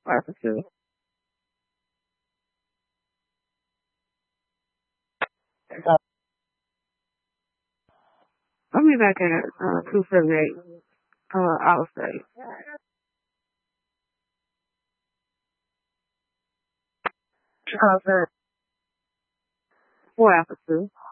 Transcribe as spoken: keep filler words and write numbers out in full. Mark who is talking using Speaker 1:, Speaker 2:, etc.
Speaker 1: Five for two. Uh, I'll be back at uh, two seventy-eight. Uh, I'll say. I'll say four after two.